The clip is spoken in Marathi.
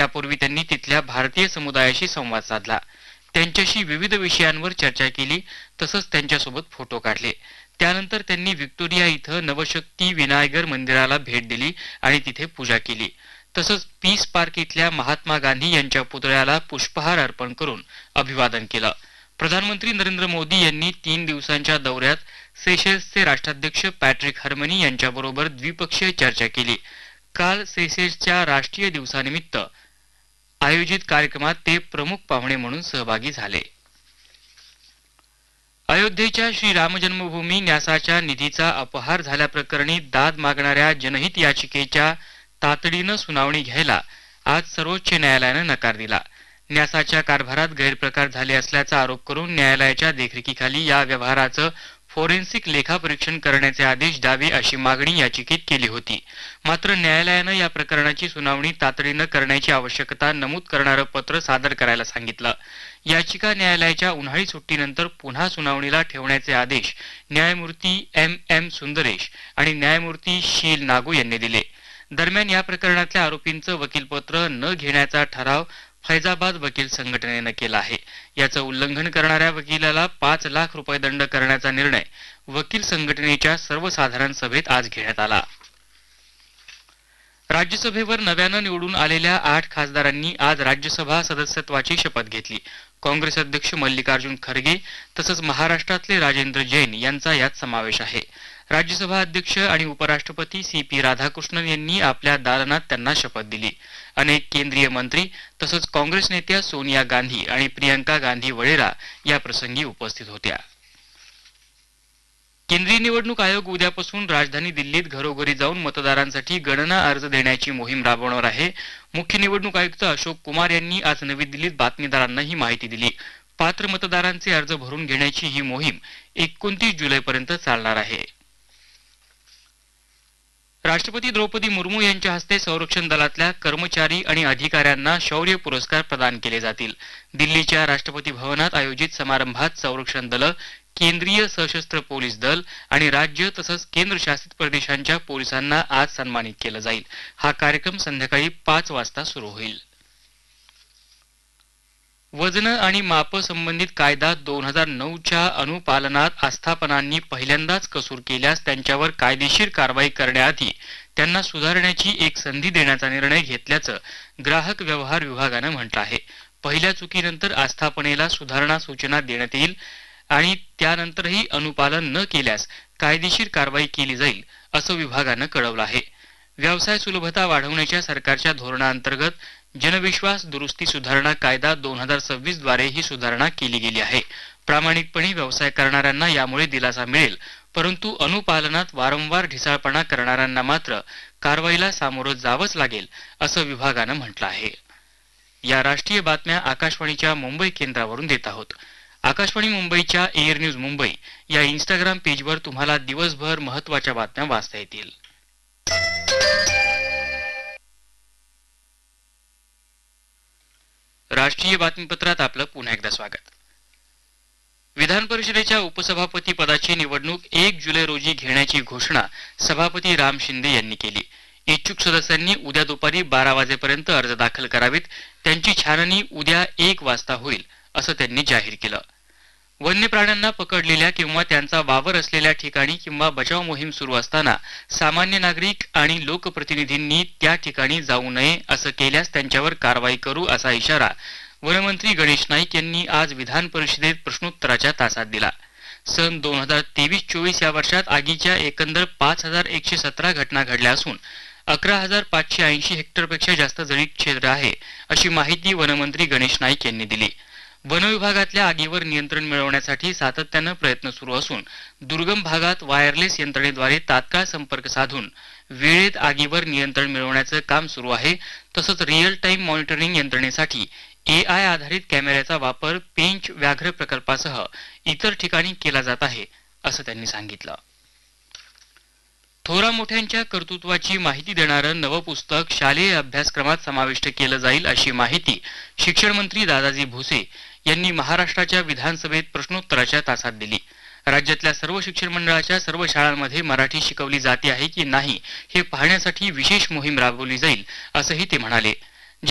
त्यापूर्वी त्यांनी तिथल्या भारतीय समुदायाशी संवाद साधला, त्यांच्याशी विविध विषयांवर चर्चा केली, तसंच त्यांच्यासोबत फोटो काढले. त्यानंतर त्यांनी व्हिक्टोरिया इथं नवशक्ती विनायगर मंदिराला भेट दिली आणि तिथे पूजा केली. तसंच पीस पार्क इथल्या महात्मा गांधी यांच्या पुतळ्याला पुष्पहार अर्पण करून अभिवादन केलं. प्रधानमंत्री नरेंद्र मोदी यांनी 3 दिवसांच्या दौऱ्यात सेशेल्सचे राष्ट्राध्यक्ष पॅट्रिक हर्मनी यांच्याबरोबर द्विपक्षीय चर्चा केली. काल सेशेल्सच्या राष्ट्रीय दिवसानिमित्त आयोजित कार्यक्रमात ते प्रमुख पाहुणे म्हणून सहभागी झाले. अयोध्येच्या श्रीराम जन्मभूमी न्यासाच्या निधीचा अपहार झाल्याप्रकरणी दाद मागणाऱ्या जनहित याचिकेच्या तातडीनं सुनावणी घ्यायला आज सर्वोच्च न्यायालयानं नकार दिला. न्यासाच्या कारभारात गैरप्रकार झाले असल्याचा आरोप करून न्यायालयाच्या देखरेखीखाली या व्यवहाराचं फोरेन्सिक लेखापरीक्षण करण्याचे आदेश द्यावे अशी मागणी याचिकेत केली होती. मात्र न्यायालयानं या प्रकरणाची सुनावणी तातडीनं करण्याची आवश्यकता नमूद करणारं पत्र सादर करायला सांगितलं. याचिका न्यायालयाच्या उन्हाळी सुट्टीनंतर पुन्हा सुनावणीला ठेवण्याचे आदेश न्यायमूर्ती M सुंदरेश आणि न्यायमूर्ती शील नागू यांनी दिले. दरम्यान या प्रकरणातल्या आरोपींचं वकीलपत्र न घेण्याचा ठराव फैजाबाद वकील संघटनेनं केला आहे. याचं उल्लंघन करणाऱ्या वकिलाला 5 लाख रुपये दंड करण्याचा निर्णय वकील संघटनेच्या सर्वसाधारण सभेत आज घेण्यात आला. राज्यसभेवर नव्यानं निवडून आलेल्या 8 खासदारांनी आज राज्यसभा सदस्यत्वाची शपथ घेतली. काँग्रेस अध्यक्ष मल्लिकार्जुन खरगे तसंच महाराष्ट्रातले राजेंद्र जैन यांचा यात समावेश आहे. राज्यसभा अध्यक्ष आणि उपराष्ट्रपती CP राधाकृष्णन यांनी आपल्या दालनात त्यांना शपथ दिली. अनेक केंद्रीय मंत्री तसंच काँग्रेस नेत्या सोनिया गांधी आणि प्रियंका गांधी वडेरा या प्रसंगी उपस्थित होत्या. केंद्रीय निवडणूक आयोग उद्यापासून राजधानी दिल्लीत घरोघरी जाऊन मतदारांसाठी गणना अर्ज देण्याची मोहीम राबवणार आहे. मुख्य निवडणूक आयुक्त अशोक कुमार यांनी आज नवी दिल्लीत बातमीदारांना ही माहिती दिली. पात्र मतदारांचे अर्ज भरून घेण्याची ही मोहीम 29 जुलैपर्यंत चालणार आहे. राष्ट्रपती द्रौपदी मुर्मू यांच्या हस्ते संरक्षण दलातल्या कर्मचारी आणि अधिकाऱ्यांना शौर्य पुरस्कार प्रदान केले जातील. दिल्लीच्या राष्ट्रपती भवनात आयोजित समारंभात संरक्षण दल, केंद्रीय सशस्त्र पोलीस दल आणि राज्य तसंच केंद्रशासित प्रदेशांच्या पोलिसांना आज सन्मानित केलं जाईल. हा कार्यक्रम संध्याकाळी 5 वाजता सुरू होईल. वजन आणि माप संबंधित कायदा 2009च्या अनुपालनात आस्थापनांनी पहिल्यांदाच कसूर केल्यास त्यांच्यावर कायदेशीर कारवाई करण्याआधी त्यांना सुधारण्याची एक संधी देण्याचा निर्णय घेतल्याचं ग्राहक व्यवहार विभागानं म्हटलं आहे. पहिल्या चुकीनंतर आस्थापनेला सुधारणा सूचना देण्यात येईल आणि त्यानंतरही अनुपालन न केल्यास कायदेशीर कारवाई केली जाईल असं विभागानं कळवलं आहे. व्यवसाय सुलभता वाढवण्याच्या सरकारच्या धोरणाअंतर्गत जनविश्वास दुरुस्ती सुधारणा कायदा 2026 द्वारे ही सुधारणा केली गेली आहे. प्रामाणिकपणे व्यवसाय करणाऱ्यांना यामुळे दिलासा मिळेल, परंतु अनुपालनात वारंवार ढिसाळपणा करणाऱ्यांना मात्र कारवाईला सामोरं जावंच लागेल असं विभागानं म्हटलं आहे. या राष्ट्रीय बातम्या आकाशवाणीच्या मुंबई केंद्रावरून देत आहोत. आकाशवाणी मुंबईच्या एअर न्यूज मुंबई या इंस्टाग्राम पेजवर तुम्हाला दिवसभर महत्त्वाच्या बातम्या वाचता येतील. राष्ट्रीय बातमीपत्रात आपलं पुन्हा एकदा स्वागत. विधान परिषदेच्या उपसभापती पदाची निवडणूक 1 जुलै रोजी घेण्याची घोषणा सभापती राम शिंदे यांनी केली. इच्छुक सदस्यांनी उद्या दुपारी 12 वाजेपर्यंत अर्ज दाखल करावेत. त्यांची छाननी उद्या 1 वाजता होईल असं त्यांनी जाहीर केलं. वन्य प्राण्यांना पकडलेल्या किंवा त्यांचा वावर असलेल्या ठिकाणी किंवा बचाव मोहीम सुरू असताना सामान्य नागरिक आणि लोकप्रतिनिधींनी त्या ठिकाणी जाऊ नये, असं केल्यास त्यांच्यावर कारवाई करू असा इशारा वनमंत्री गणेश नाईक यांनी आज विधान परिषदेत प्रश्नोत्तराच्या तासात दिला. सन 2023-24 या वर्षात आगीच्या एकंदर 5117 घटना घडल्या असून 11580 हेक्टरपेक्षा जास्त जळीत क्षेत्र आहे, अशी माहिती वनमंत्री गणेश नाईक यांनी दिली. वन विभागातल्या आगीवर नियंत्रण मिळवण्यासाठी सातत्यानं प्रयत्न सुरू असून दुर्गम भागात वायरलेस यंत्रणेद्वारे तात्काळ संपर्क साधून वेळेत आगीवर नियंत्रण मिळवण्याचं काम सुरू आहे. तसंच रिअल टाइम मॉनिटरिंग यंत्रणेसाठी AI आधारित कॅमेऱ्याचा वापर पेंच व्याघ्र प्रकल्पासह इतर ठिकाणी केला जात आहे, असं त्यांनी सांगितलं. थोरा मोठ्यांच्या कर्तृत्वाची माहिती देणारं नवं पुस्तक शालेय अभ्यासक्रमात समाविष्ट केलं जाईल, अशी माहिती शिक्षण मंत्री दादाजी भुसे यांनी महाराष्ट्राच्या विधानसभेत प्रश्नोत्तराच्या तासात दिली. राज्यातल्या सर्व शिक्षण मंडळाच्या सर्व शाळांमध्ये मराठी शिकवली जाते आहे की नाही हे पाहण्यासाठी विशेष मोहीम राबवली जाईल, असंही ते म्हणाले.